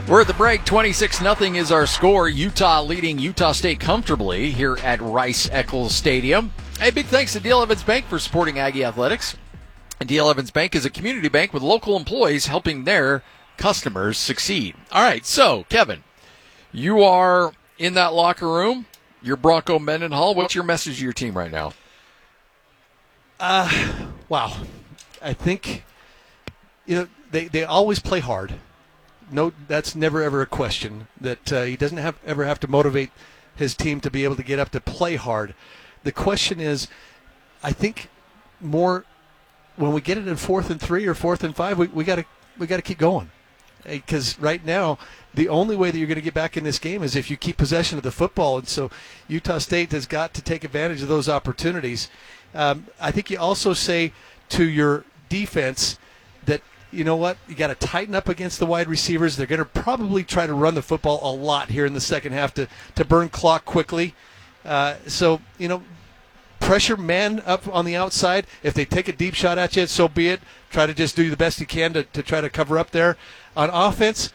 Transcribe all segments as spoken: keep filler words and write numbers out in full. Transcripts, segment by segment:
We're at the break. twenty-six nothing is our score. Utah leading Utah State comfortably here at Rice-Eccles Stadium. Hey, big thanks to D L Evans Bank for supporting Aggie Athletics. And D L Evans Bank is a community bank with local employees helping their customers succeed. All right, so, Kevin, you are in that locker room. You're Bronco Mendenhall. What's your message to your team right now? Uh, wow. I think, you know, they, they always play hard. No, that's never ever a question. That uh, he doesn't have ever have to motivate his team to be able to get up to play hard. The question is, I think more when we get it in fourth and three or fourth and five, we we got to we got to keep going, because right now the only way that you're going to get back in this game is if you keep possession of the football. And so Utah State has got to take advantage of those opportunities. Um, I think you also say to your defense that, you know what, you got to tighten up against the wide receivers. They're going to probably try to run the football a lot here in the second half to, to burn clock quickly. Uh, so, you know, pressure man up on the outside. If they take a deep shot at you, so be it. Try to just do the best you can to, to try to cover up there. On offense,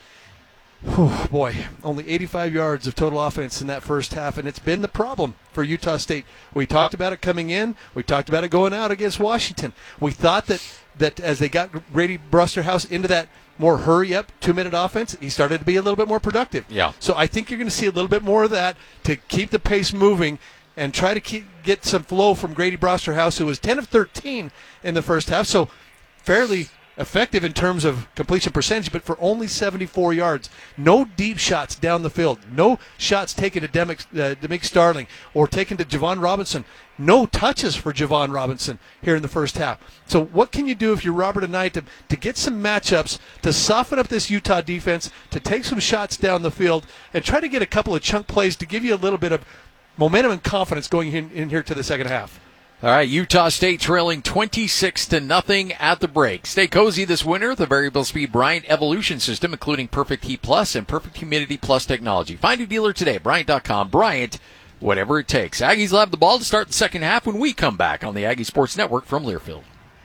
whew, boy, only eighty-five yards of total offense in that first half, and it's been the problem for Utah State. We talked about it coming in. We talked about it going out against Washington. We thought that, that as they got Grady Brusterhouse into that more hurry-up, two-minute offense, he started to be a little bit more productive. Yeah. So I think you're going to see a little bit more of that to keep the pace moving and try to keep, get some flow from Grady Brusterhouse, who was ten of thirteen in the first half, so fairly effective in terms of completion percentage, but for only seventy-four yards. No deep shots down the field. No shots taken to Demick, uh, Demick Starling or taken to Javon Robinson. No touches for Javon Robinson here in the first half. So what can you do if you're Robert and Knight to, to get some matchups, to soften up this Utah defense, to take some shots down the field, and try to get a couple of chunk plays to give you a little bit of momentum and confidence going in, in here to the second half? All right, Utah State trailing twenty-six to nothing at the break. Stay cozy this winter with the variable speed Bryant Evolution System, including Perfect Heat Plus and Perfect Humidity Plus technology. Find a dealer today at Bryant dot com. Bryant, whatever it takes. Aggies will have the ball to start the second half when we come back on the Aggie Sports Network from Learfield.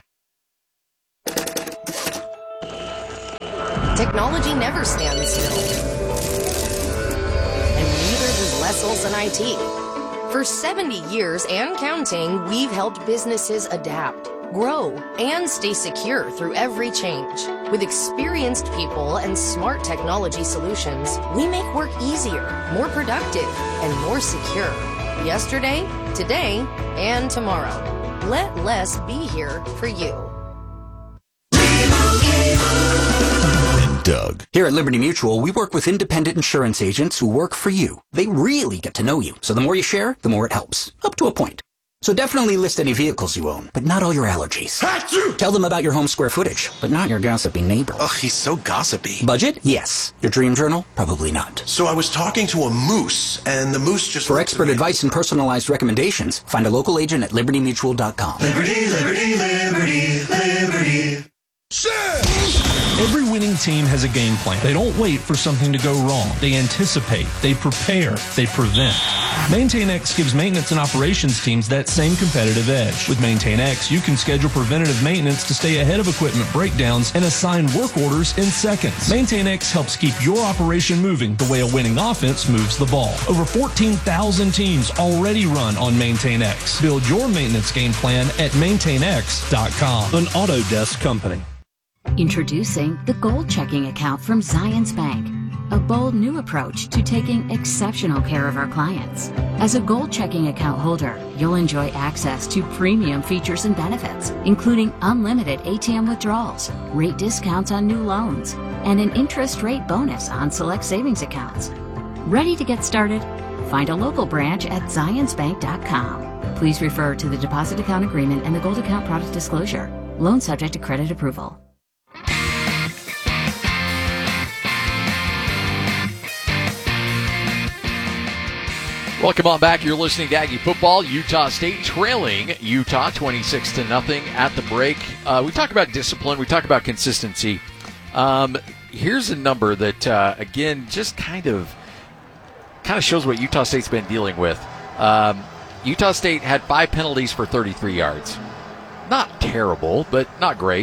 Technology never stands still. And neither does Les Olson I T. For seventy years and counting, we've helped businesses adapt, grow, and stay secure through every change. With experienced people and smart technology solutions, we make work easier, more productive, and more secure. Yesterday, today, and tomorrow. Let Les be here for you. Doug. Here at Liberty Mutual, we work with independent insurance agents who work for you. They really get to know you, so the more you share, the more it helps. Up to a point. So definitely list any vehicles you own, but not all your allergies. Achoo! Tell them about your home square footage, but not your gossipy neighbor. Ugh, he's so gossipy. Budget? Yes. Your dream journal? Probably not. So I was talking to a moose, and the moose just... For expert advice and personalized recommendations, find a local agent at liberty mutual dot com. Liberty, liberty, liberty, liberty. Every winning team has a game plan. They don't wait for something to go wrong. They anticipate, they prepare, they prevent. MaintainX gives maintenance and operations teams that same competitive edge. With MaintainX, you can schedule preventative maintenance to stay ahead of equipment breakdowns and assign work orders in seconds. MaintainX helps keep your operation moving the way a winning offense moves the ball. Over fourteen thousand teams already run on MaintainX. Build your maintenance game plan at maintain x dot com. An Autodesk company. Introducing the Gold Checking Account from Zions Bank, a bold new approach to taking exceptional care of our clients. As a Gold Checking Account holder, you'll enjoy access to premium features and benefits, including unlimited A T M withdrawals, rate discounts on new loans, and an interest rate bonus on select savings accounts. Ready to get started? Find a local branch at zions bank dot com. Please refer to the deposit account agreement and the Gold Account product disclosure. Loan subject to credit approval. Welcome on back. You're listening to Aggie Football. Utah State trailing Utah twenty-six to nothing at the break. Uh, we talk about discipline. We talk about consistency. Um, here's a number that, uh, again, just kind of kind of shows what Utah State's been dealing with. Um, Utah State had five penalties for thirty-three yards. Not terrible, but not great.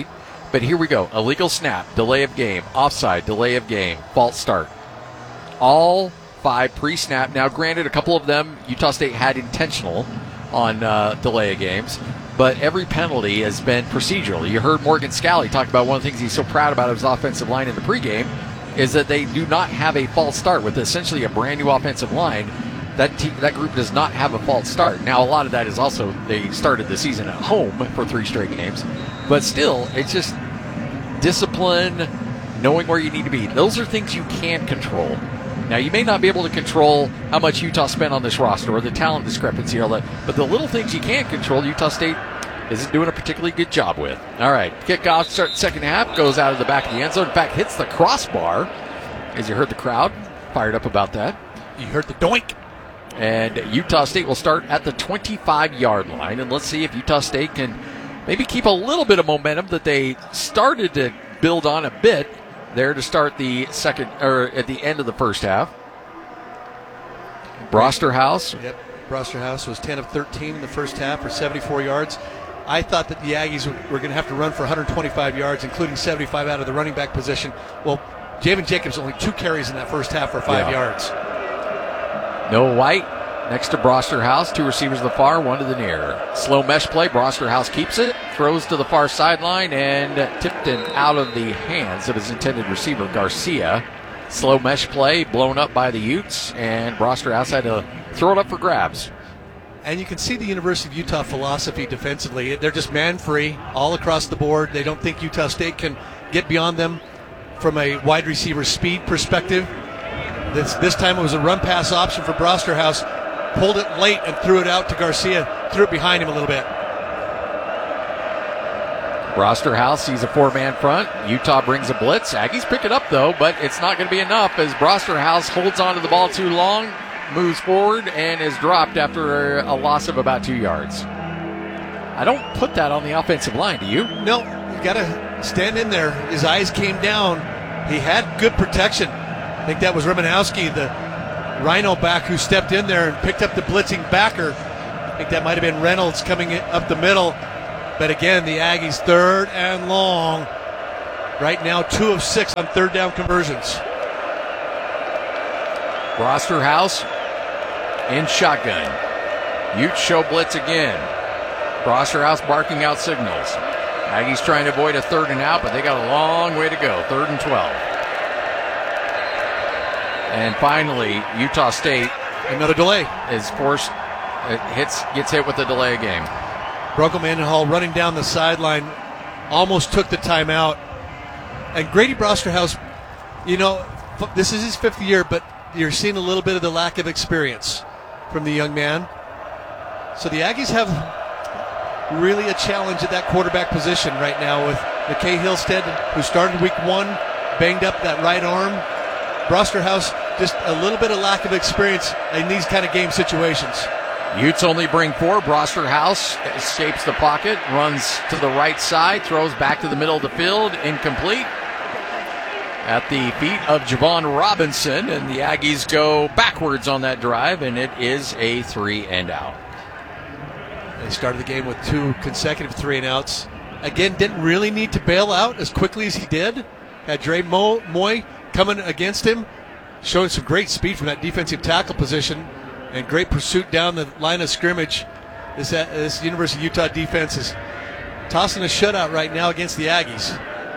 But here we go. Illegal snap, delay of game, offside, delay of game, false start. All five pre-snap. Now, granted, a couple of them Utah State had intentional on uh, delay of games, but every penalty has been procedural. You heard Morgan Scally talk about one of the things he's so proud about of his offensive line in the pregame is that they do not have a false start with essentially a brand new offensive line. That te- that group does not have a false start. Now, a lot of that is also they started the season at home for three straight games. But still, it's just discipline, knowing where you need to be. Those are things you can control. Now, you may not be able to control how much Utah spent on this roster or the talent discrepancy, all that, but the little things you can control, Utah State isn't doing a particularly good job with. All right, kickoff, start second half, goes out of the back of the end zone. In fact, hits the crossbar, as you heard the crowd fired up about that. You heard the doink. And Utah State will start at the twenty-five-yard line. And let's see if Utah State can maybe keep a little bit of momentum that they started to build on a bit there to start the second, or at the end of the first half. Brosterhouse. Yep, Brosterhouse was ten of thirteen in the first half for seventy-four yards. I thought that the Aggies were going to have to run for one hundred twenty-five yards, including seventy-five out of the running back position. Well, Javen Jacobs only two carries in that first half for five Yeah. yards. No White next to Brosterhouse. Two receivers to the far, one to the near. Slow mesh play. Brosterhouse keeps it, throws to the far sideline, and tipped and out of the hands of his intended receiver, Garcia. Slow mesh play, blown up by the Utes, and Brosterhouse had to throw it up for grabs. And you can see the University of Utah philosophy defensively. They're just man-free all across the board. They don't think Utah State can get beyond them from a wide receiver speed perspective. This, this time it was a run-pass option for Brosterhouse. Pulled it late and threw it out to Garcia. Threw it behind him a little bit. Brosterhouse sees a four-man front. Utah brings a blitz. Aggies pick it up, though, but it's not going to be enough as Brosterhouse holds onto the ball too long, moves forward, and is dropped after a loss of about two yards. I don't put that on the offensive line, do you? No, you got to stand in there. His eyes came down. He had good protection. I think that was Romanowski, the Rhino back, who stepped in there and picked up the blitzing backer. I think that might have been Reynolds coming up the middle. But again, the Aggies third and long. Right now, two of six on third down conversions. Brosterhouse in shotgun. Utes show blitz again. Brosterhouse barking out signals. Aggies trying to avoid a third and out, but they got a long way to go. Third and twelve. And finally, Utah State, another delay, is forced. It hits, gets hit with the delay of game. Bronco Mendenhall running down the sideline, almost took the timeout. And Grady Brosterhouse, you know, this is his fifth year, but you're seeing a little bit of the lack of experience from the young man. So the Aggies have really a challenge at that quarterback position right now with McKay Hillstead, who started week one, banged up that right arm. Brosterhouse, just a little bit of lack of experience in these kind of game situations. Utes only bring four. Brosterhouse escapes the pocket, runs to the right side, throws back to the middle of the field, incomplete. At the feet of Javon Robinson, and the Aggies go backwards on that drive, and it is a three and out. They started the game with two consecutive three and outs. Again, didn't really need to bail out as quickly as he did. Had Dre Mo- Moy coming against him, showing some great speed from that defensive tackle position and great pursuit down the line of scrimmage. This, this University of Utah defense is tossing a shutout right now against the Aggies.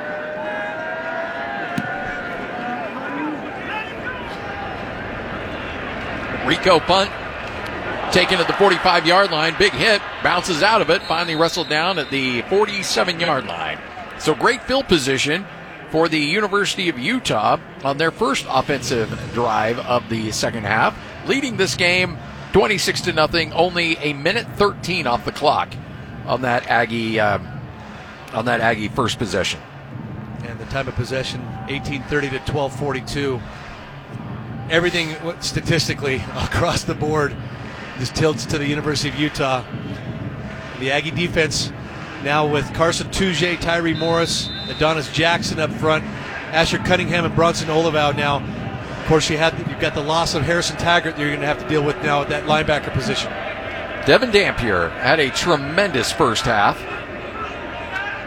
Rico punt, taken at the forty-five-yard line. Big hit, bounces out of it, finally wrestled down at the forty-seven-yard line. So great field position for the University of Utah on their first offensive drive of the second half, leading this game twenty-six to nothing. Only a minute thirteen off the clock on that Aggie um, on that Aggie first possession. And the time of possession, eighteen thirty to twelve forty-two. Everything statistically across the board just tilts to the University of Utah. The Aggie defense now with Carson Tujay, Tyree Morris, Adonis Jackson up front, Asher Cunningham and Bronson Olivow now. Of course, you had, you've got the loss of Harrison Taggart that you're going to have to deal with now at that linebacker position. Devin Dampier had a tremendous first half.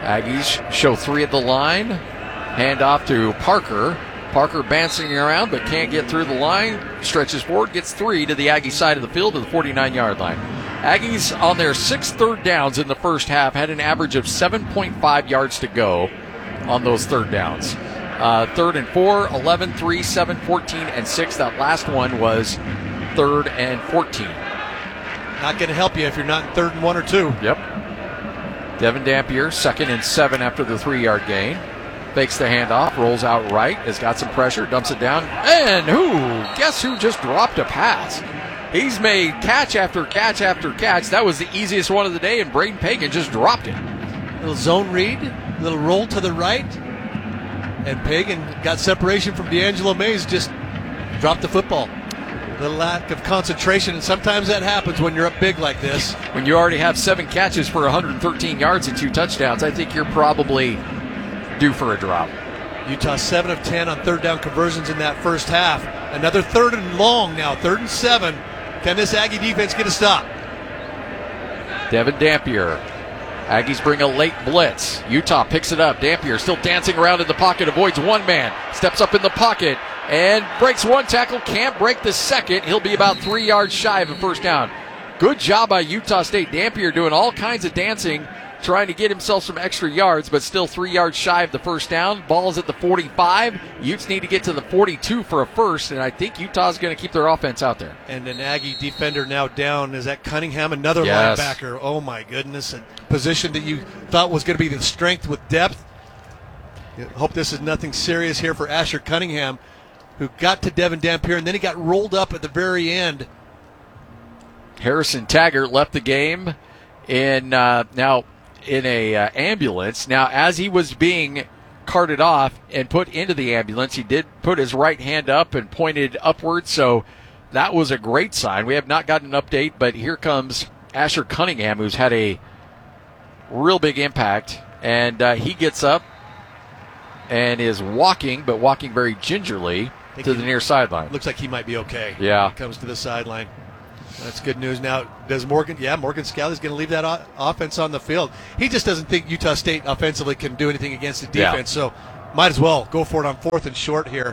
Aggies show three at the line. Hand off to Parker. Parker bouncing around but can't get through the line. Stretches forward, gets three to the Aggie side of the field to the forty-nine-yard line. Aggies on their six third downs in the first half had an average of seven point five yards to go on those third downs. Uh, third and four, eleven, three, seven, fourteen, and six. That last one was third and fourteen. Not going to help you if you're not in third and one or two. Yep. Devin Dampier, second and seven after the three-yard gain. Fakes the handoff, rolls out right, has got some pressure, dumps it down. And who? Guess who just dropped a pass? He's made catch after catch after catch. That was the easiest one of the day, and Braden Pagan just dropped it. Little zone read, little roll to the right. And Pagan got separation from D'Angelo Mays, just dropped the football. The lack of concentration, and sometimes that happens when you're up big like this. When you already have seven catches for one hundred thirteen yards and two touchdowns, I think you're probably due for a drop. Utah seven of ten on third down conversions in that first half. Another third and long now, third and seven. Can this Aggie defense get a stop? Devin Dampier. Aggies bring a late blitz. Utah picks it up. Dampier still dancing around in the pocket, avoids one man, steps up in the pocket, and breaks one tackle, can't break the second. He'll be about three yards shy of a first down. Good job by Utah State. Dampier doing all kinds of dancing, trying to get himself some extra yards, but still three yards shy of the first down. Ball is at the forty-five. Utes need to get to the forty-two for a first, and I think Utah's going to keep their offense out there. And an Aggie defender now down. Is that Cunningham, another yes. linebacker? Oh, my goodness. A position that you thought was going to be the strength with depth. I hope this is nothing serious here for Asher Cunningham, who got to Devin Dampier, and then he got rolled up at the very end. Harrison Taggart left the game in uh, now in a uh, ambulance. Now, as he was being carted off and put into the ambulance, he did put his right hand up and pointed upward, so that was a great sign. We have not gotten an update, but here comes Asher Cunningham, who's had a real big impact, and uh, he gets up and is walking, but walking very gingerly to the near sideline. Looks like he might be okay. Yeah. When it comes to the sideline. That's good news. Now, does Morgan, yeah, Morgan Scalley's going to leave that o- offense on the field. He just doesn't think Utah State offensively can do anything against the defense, yeah. so might as well go for it on fourth and short here.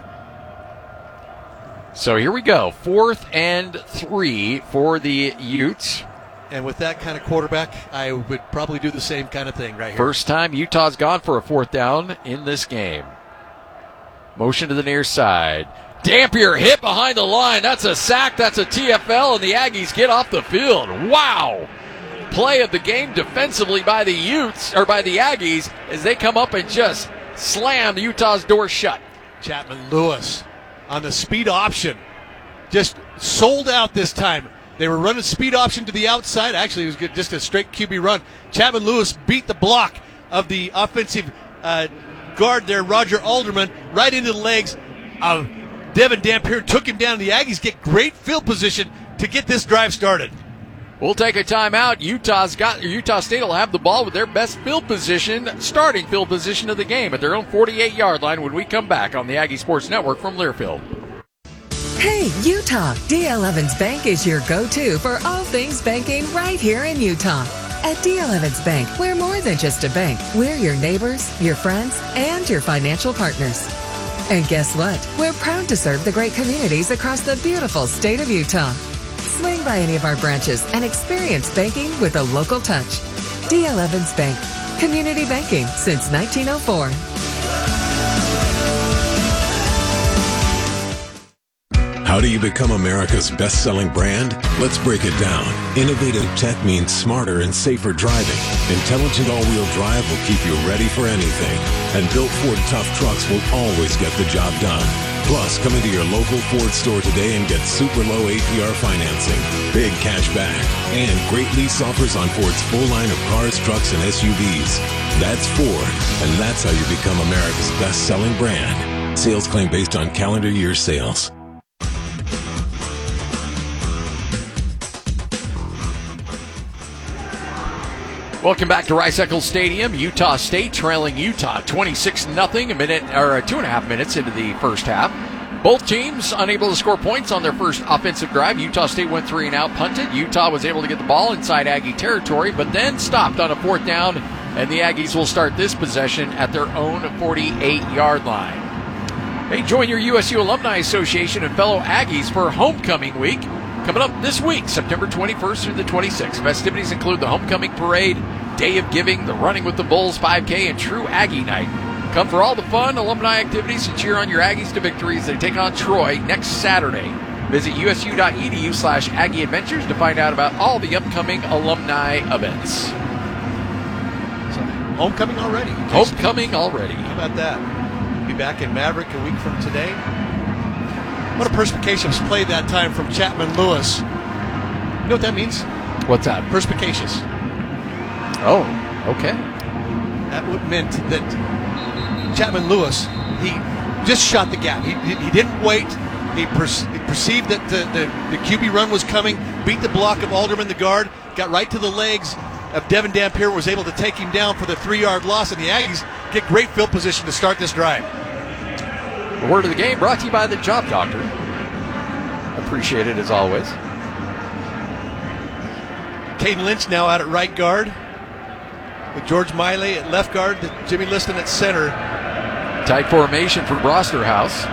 So here we go. Fourth and three for the Utes. And with that kind of quarterback, I would probably do the same kind of thing right here. First time Utah's gone for a fourth down in this game. Motion to the near side. Dampier hit behind the line. That's a sack. That's a T F L, and the Aggies get off the field. Wow. Play of the game defensively by the Utes, or by the Aggies, as they come up and just slam Utah's door shut. Chapman Lewis on the speed option. Just sold out this time. They were running speed option to the outside. Actually, it was good, just a straight Q B run. Chapman Lewis beat the block of the offensive uh, guard there, Roger Alderman, right into the legs of Devin Dampier. Took him down. The Aggies get great field position to get this drive started. We'll take a timeout. Utah's got Utah State will have the ball with their best field position, starting field position of the game at their own forty-eight-yard line when we come back on the Aggie Sports Network from Learfield. Hey, Utah! D L Evans Bank is your go-to for all things banking right here in Utah. At D L Evans Bank, we're more than just a bank. We're your neighbors, your friends, and your financial partners. And guess what? We're proud to serve the great communities across the beautiful state of Utah. Swing by any of our branches and experience banking with a local touch. D L Evans Bank. Community banking since nineteen oh four. How do you become America's best-selling brand? Let's break it down. Innovative tech means smarter and safer driving. Intelligent all-wheel drive will keep you ready for anything. And built Ford tough trucks will always get the job done. Plus, come into your local Ford store today and get super low A P R financing, big cash back, and great lease offers on Ford's full line of cars, trucks, and S U Vs. That's Ford, and that's how you become America's best-selling brand. Sales claim based on calendar year sales. Welcome back to Rice-Eccles Stadium. Utah State trailing Utah twenty-six nothing, a minute or two and a half minutes into the first half. Both teams unable to score points on their first offensive drive. Utah State went three and out, punted. Utah was able to get the ball inside Aggie territory, but then stopped on a fourth down And the Aggies will start this possession at their own forty-eight-yard line. Hey, join your U S U Alumni Association and fellow Aggies for Homecoming Week. Coming up this week, September twenty-first through the twenty-sixth. Festivities include the Homecoming Parade, Day of Giving, the Running with the Bulls five K, and True Aggie Night. Come for all the fun, alumni activities, and cheer on your Aggies to victory as they take on Troy next Saturday. Visit usu.edu slash Aggie Adventures to find out about all the upcoming alumni events. So, homecoming already. Homecoming already. How about that? Be back in Maverick a week from today. What a perspicacious play that time from Chapman Lewis. You know what that means? What's that? Perspicacious. Oh, okay. That would meant that Chapman Lewis, he just shot the gap. He, he, he didn't wait. He, per, he perceived that the, the, the Q B run was coming, beat the block of Alderman, the guard, got right to the legs of Devin Dampier, was able to take him down for the three-yard loss, and the Aggies get great field position to start this drive. The word of the game brought to you by the Job Doctor. Appreciate it as always. Caden Lynch now out at right guard, with George Miley at left guard, Jimmy Liston at center. Tight formation for Brosterhouse.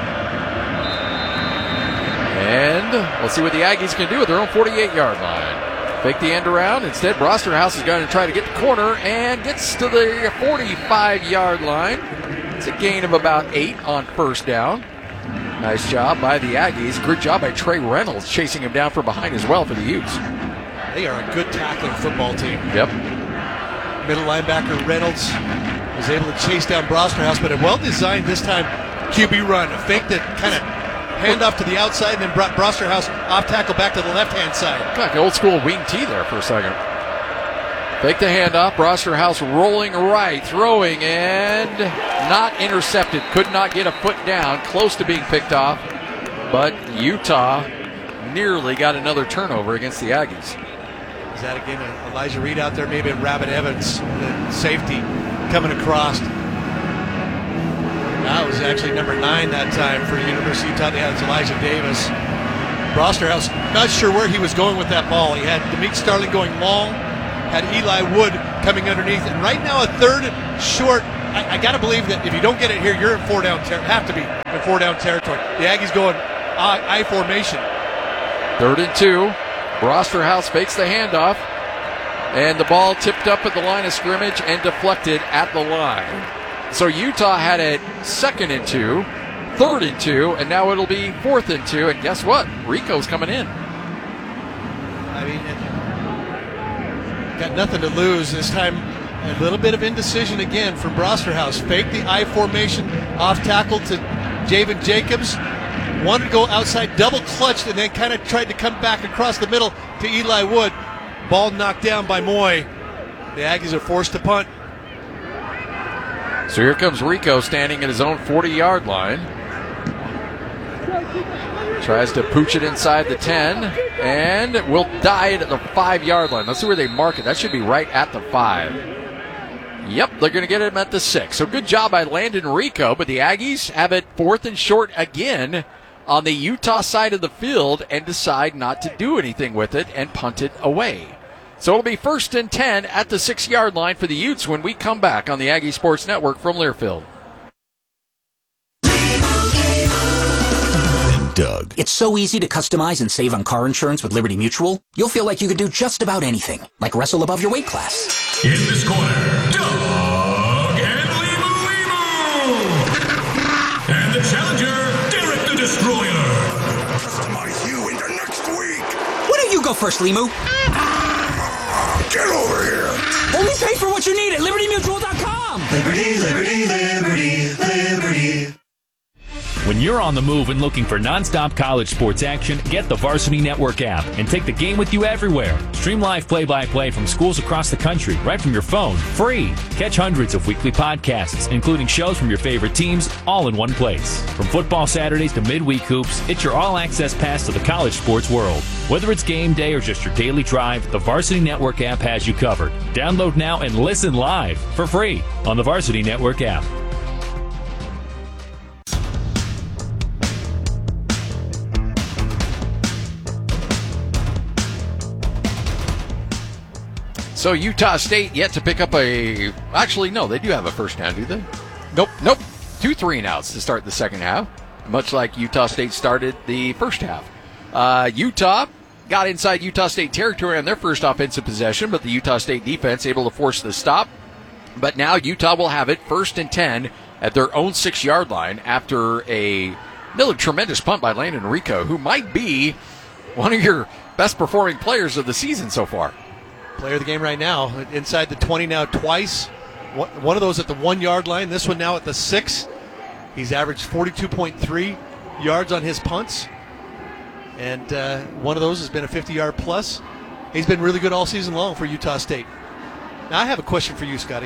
And let's see what the Aggies can do with their own forty-eight-yard line. Fake the end around. Instead, Brosterhouse is going to try to get the corner and gets to the forty-five-yard line. It's a gain of about eight on first down. Nice job by the Aggies. Good job by Trey Reynolds chasing him down from behind as well for the Utes. They are a good tackling football team. Yep. Middle linebacker Reynolds was able to chase down Brosterhouse, but a well-designed this time Q B run. A fake that kind of hand off to the outside and then brought Brosterhouse off tackle back to the left-hand side. Like old school wing T there for a second. Fake the handoff. Brosterhouse rolling right, throwing, and not intercepted. Could not get a foot down. Close to being picked off. But Utah nearly got another turnover against the Aggies. Is that again Elijah Reed out there? Maybe Rabbit Evans, the safety, coming across. That was actually number nine that time for the University of Utah. They had Elijah Davis. Brosterhouse, not sure where he was going with that ball. He had Demeek Starling going long, had Eli Wood coming underneath, and right now a third short. I, I got to believe that if you don't get it here, you're in four down. Ter- have to be in four down territory. The Aggies going I, I formation. Third and two. Brosterhouse fakes the handoff, and the ball tipped up at the line of scrimmage and deflected at the line. So Utah had it second and two, third and two, and now it'll be fourth and two. And guess what? Rico's coming in. I mean, it, got nothing to lose this time. A little bit of indecision again from Brosterhouse. Fake the I formation, off tackle to Javen Jacobs. Wanted to go outside, double clutched, and then kind of tried to come back across the middle to Eli Wood. Ball knocked down by Moy. The Aggies are forced to punt. So here comes Rico standing at his own forty-yard line. Tries to pooch it inside the ten, and will die at the five-yard line. Let's see where they mark it. That should be right at the five. Yep, they're going to get him at the six. So good job by Landon Rico, but the Aggies have it fourth and short again on the Utah side of the field and decide not to do anything with it and punt it away. So it'll be first and ten at the six-yard line for the Utes when we come back on the Aggie Sports Network from Learfield. And Doug. It's so easy to customize and save on car insurance with Liberty Mutual. You'll feel like you could do just about anything, like wrestle above your weight class. In this corner, Doug and Limu Limu! And the challenger, Derek the Destroyer. Customize you into next week. Why don't you go first, Limu? Get over here. Only pay for what you need at liberty mutual dot com. Liberty, liberty, liberty, liberty. When you're on the move and looking for nonstop college sports action, get the Varsity Network app and take the game with you everywhere. Stream live play-by-play from schools across the country right from your phone, free. Catch hundreds of weekly podcasts, including shows from your favorite teams, all in one place. From football Saturdays to midweek hoops, it's your all-access pass to the college sports world. Whether it's game day or just your daily drive, the Varsity Network app has you covered. Download now and listen live for free on the Varsity Network app. So Utah State yet to pick up a... Actually, no, they do have a first down, do they? Nope. Nope. Two three and outs to start the second half, much like Utah State started the first half. Uh, Utah got inside Utah State territory on their first offensive possession, but the Utah State defense able to force the stop. But now Utah will have it first and ten at their own six-yard line after a another tremendous punt by Landon Rico, who might be one of your best-performing players of the season so far. Player of the game right now, inside the twenty now twice. One of those at the one-yard line, this one now at the six. He's averaged forty-two point three yards on his punts. And uh, one of those has been a fifty-yard plus. He's been really good all season long for Utah State. Now, I have a question for you, Scotty.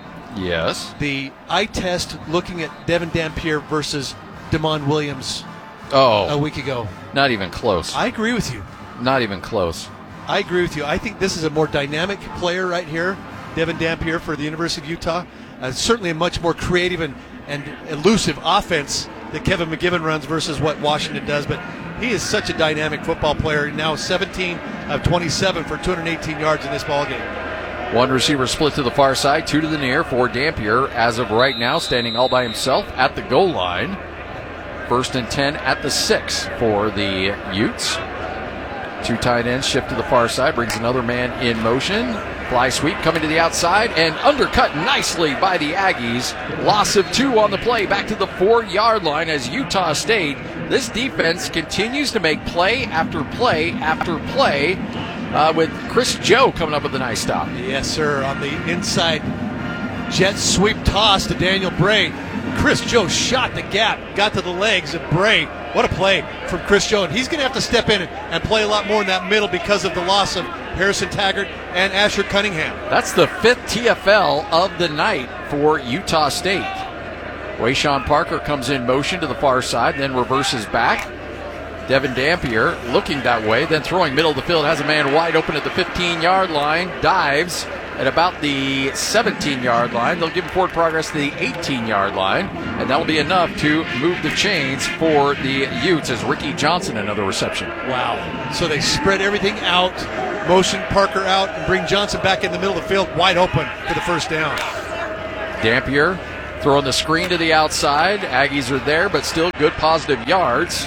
Yes. The eye test looking at Devin Dampier versus Damon Williams oh, a week ago. Not even close. I agree with you. Not even close. I agree with you. I think this is a more dynamic player right here, Devin Dampier for the University of Utah. Uh, certainly a much more creative and, and elusive offense that Kevin McGibbon runs versus what Washington does. But he is such a dynamic football player. Now seventeen of twenty-seven for two hundred eighteen yards in this ballgame. One receiver split to the far side, two to the near for Dampier. As of right now, standing all by himself at the goal line. First and ten at the six for the Utes. Two tight ends shift to the far side, brings another man in motion. Fly sweep coming to the outside and undercut nicely by the Aggies. Loss of two on the play, back to the four-yard line as Utah State. This defense continues to make play after play after play uh, with Chris Joe coming up with a nice stop. Yes, sir. On the inside jet sweep toss to Daniel Bray. Chris Joe shot the gap, got to the legs of Bray. What a play from Chris Joe. And he's going to have to step in and play a lot more in that middle because of the loss of Harrison Taggart and Asher Cunningham. That's the fifth T F L of the night for Utah State. Wayshawn Parker comes in motion to the far side, then reverses back. Devin Dampier looking that way, then throwing middle of the field, has a man wide open at the fifteen-yard line, dives at about the seventeen-yard line. They'll give him forward progress to the eighteen-yard line, and that'll be enough to move the chains for the Utes as Ricky Johnson, another reception. Wow. So they spread everything out, motion Parker out, and bring Johnson back in the middle of the field, wide open for the first down. Dampier throwing the screen to the outside. Aggies are there, but still good positive yards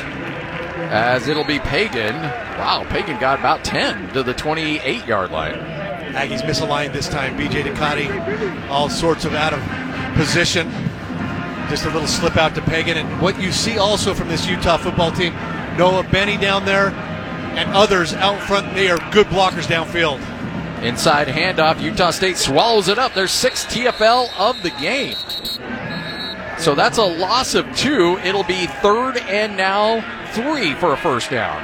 as it'll be Pagan. Wow, Pagan got about ten to the twenty-eight-yard line. Aggies misaligned this time. B J Ducati, all sorts of out of position. Just a little slip out to Pagan. And what you see also from this Utah football team, Noah Benny down there and others out front, they are good blockers downfield. Inside handoff, Utah State swallows it up. Their sixth T F L of the game. So that's a loss of two. It'll be third and now three for a first down.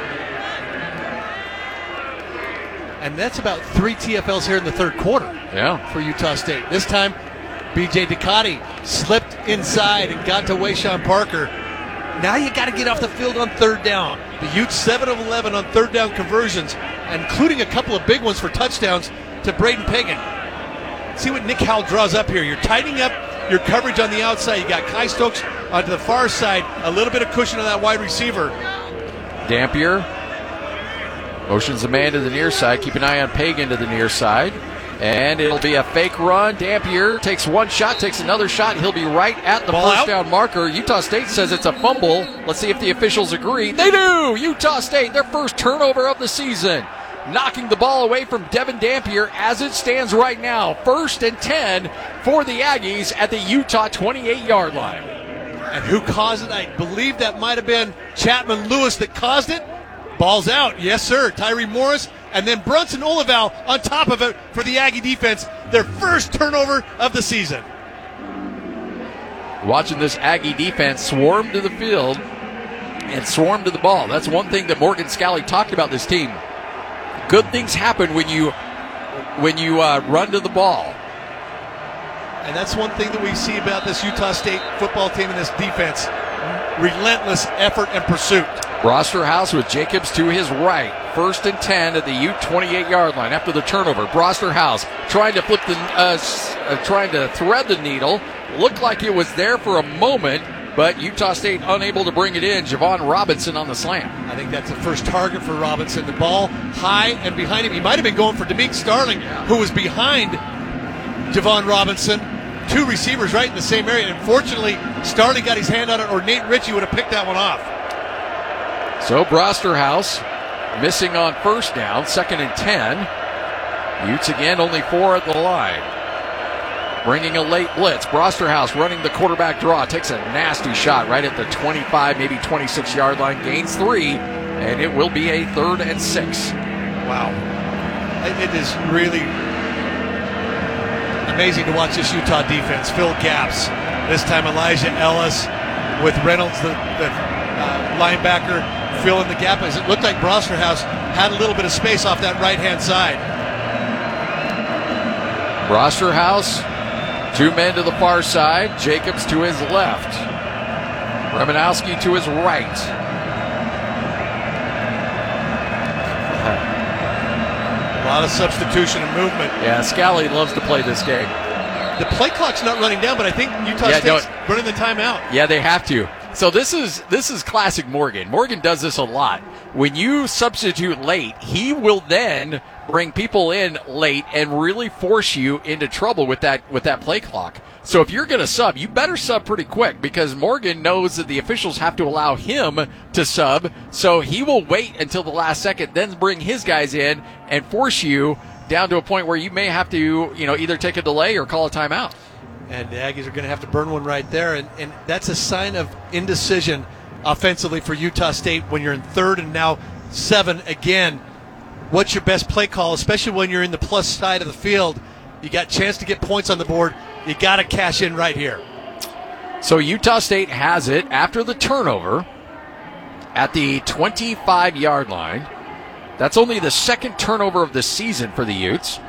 And that's about three T F Ls here in the third quarter. Yeah. For Utah State. This time, B J Ducati slipped inside and got to Wayshawn Parker. Now you got to get off the field on third down. The Utes seven of eleven on third down conversions, including a couple of big ones for touchdowns to Braden Pagan. See what Nick Howell draws up here. You're tightening up your coverage on the outside. You got Kai Stokes onto the far side, a little bit of cushion on that wide receiver. Dampier motions the man to the near side. Keep an eye on Pagan to the near side. And it'll be a fake run. Dampier takes one shot, takes another shot. He'll be right at the Ball first out. down marker. Utah State says it's a fumble. Let's see if the officials agree. They do! Utah State, their first turnover of the season. Knocking the ball away from Devin Dampier as it stands right now. First and ten for the Aggies at the Utah twenty-eight-yard line. And who caused it? I believe that might have been Chapman Lewis that caused it. Ball's out. Yes, sir. Tyree Morris. And then Brunson Olival on top of it for the Aggie defense. Their first turnover of the season. Watching this Aggie defense swarm to the field and swarm to the ball. That's one thing that Morgan Scalley talked about this team. Good things happen when you when you uh, run to the ball. And that's one thing that we see about this Utah State football team and this defense. Relentless effort and pursuit. Brosterhouse with Jacobs to his right. First and ten at the Ute twenty-eight-yard line after the turnover. Brosterhouse trying to flip the, uh, uh, trying to thread the needle. Looked like it was there for a moment, but Utah State unable to bring it in. Javon Robinson on the slam. I think that's the first target for Robinson. The ball high and behind him. He might have been going for Demick Starling, who was behind Javon Robinson. Two receivers right in the same area. Unfortunately, Starling got his hand on it, or Nate Ritchie would have picked that one off. So Brosterhouse missing on first down, second and ten. Utes again, only four at the line. Bringing a late blitz. Brosterhouse running the quarterback draw. Takes a nasty shot right at the twenty-five, maybe twenty-six-yard line. Gains three, and it will be a third and six. Wow. It is really amazing to watch this Utah defense fill gaps. This time Elijah Ellis with Reynolds, the, the uh, linebacker, filling the gap. As it looked like Brosterhouse had a little bit of space off that right-hand side. Brosterhouse, two men to the far side. Jacobs to his left. Remanowski to his right. A lot of substitution and movement. Yeah, Scally loves to play this game. The play clock's not running down, but I think Utah yeah, State's no, running the timeout. Yeah, they have to. So this is this is classic Morgan. Morgan does this a lot. When you substitute late, he will then bring people in late and really force you into trouble with that with that play clock. So if you're going to sub, you better sub pretty quick, because Morgan knows that the officials have to allow him to sub. So he will wait until the last second, then bring his guys in and force you down to a point where you may have to, you know, either take a delay or call a timeout. And the Aggies are going to have to burn one right there. And, and that's a sign of indecision offensively for Utah State when you're in third and now seven again. What's your best play call, especially when you're in the plus side of the field? You got a chance to get points on the board. You got to cash in right here. So Utah State has it after the turnover at the twenty-five-yard line. That's only the second turnover of the season for the Utes.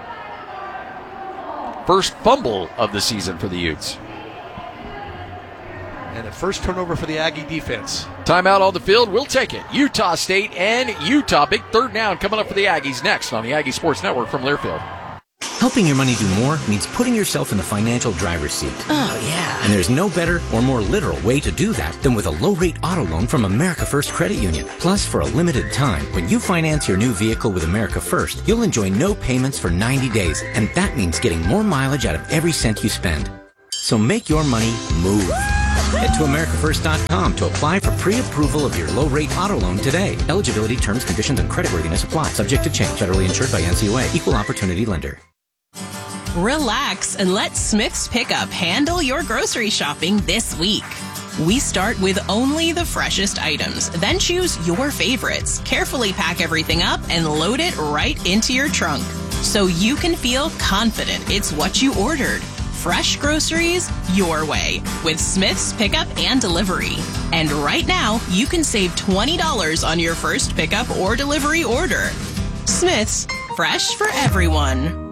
First fumble of the season for the Utes. And the first turnover for the Aggie defense. Timeout on the field. We'll take it. Utah State and Utah. Big third down coming up for the Aggies next on the Aggie Sports Network from Learfield. Helping your money do more means putting yourself in the financial driver's seat. Oh, yeah. And there's no better or more literal way to do that than with a low-rate auto loan from America First Credit Union. Plus, for a limited time, when you finance your new vehicle with America First, you'll enjoy no payments for ninety days, and that means getting more mileage out of every cent you spend. So make your money move. Head to America First dot com to apply for pre-approval of your low-rate auto loan today. Eligibility, terms, conditions, and creditworthiness apply. Subject to change. Federally insured by N C U A. Equal opportunity lender. Relax and let Smith's Pickup handle your grocery shopping this week. We start with only the freshest items, then choose your favorites, carefully pack everything up, and load it right into your trunk so you can feel confident it's what you ordered. Fresh groceries your way with Smith's Pickup and Delivery. And right now, you can save twenty dollars on your first pickup or delivery order. Smith's, fresh for everyone.